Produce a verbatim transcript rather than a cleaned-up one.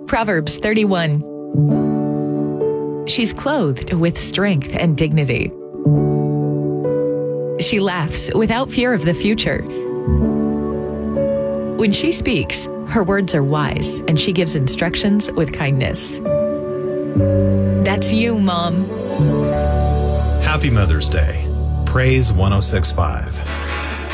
Proverbs thirty-one. She's clothed with strength and dignity. She laughs without fear of the future. When she speaks, her words are wise, and she gives instructions with kindness. That's you, Mom. Happy Mother's Day. Praise one oh six point five.